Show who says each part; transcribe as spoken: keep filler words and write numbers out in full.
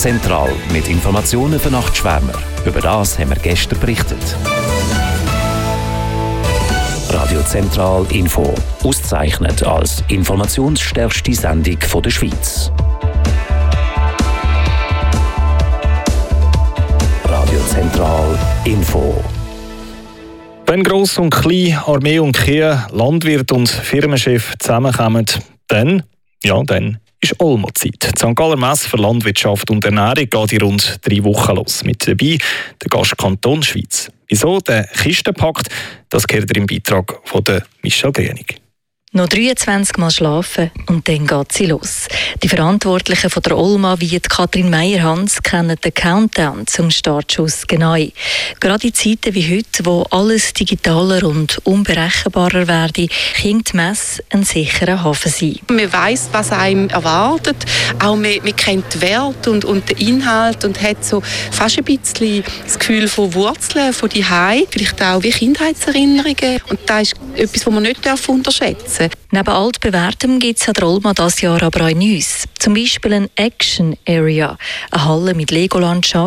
Speaker 1: Zentral mit Informationen für Nachtschwärmer. Über das haben wir gestern berichtet. Radio Zentral Info. Ausgezeichnet als informationsstärkste Sendung der Schweiz. Radio Zentral Info.
Speaker 2: Wenn Gross und Klein, Armee und Kirche, Landwirt und Firmenchef zusammenkommen, dann, ja, dann ist Olmo-Zeit. Die Sankt Galler Messe für Landwirtschaft und Ernährung geht in rund drei Wochen los. Mit dabei der Gastkanton Schweiz. Wieso der Kistenpakt? Das gehört ihr im Beitrag von der Michelle Grünig.
Speaker 3: Noch dreiundzwanzig Mal schlafen und dann geht sie los. Die Verantwortlichen von der Olma wie Katrin Meier-Hans kennen den Countdown zum Startschuss genau. Gerade in Zeiten wie heute, wo alles digitaler und unberechenbarer werde, kann die Messe ein sicherer Hafen sein.
Speaker 4: Man weiss, was einem erwartet. Auch man, man kennt den Wert und, und den Inhalt und hat so fast ein bisschen das Gefühl von Wurzeln, von Zuhause, vielleicht auch wie Kindheitserinnerungen. Und das ist etwas, was man nicht unterschätzen darf.
Speaker 3: Neben altbewährtem gibt es an der Olma dieses Jahr aber auch Neues. Zum Beispiel eine Action Area, eine Halle mit Legolandschaft,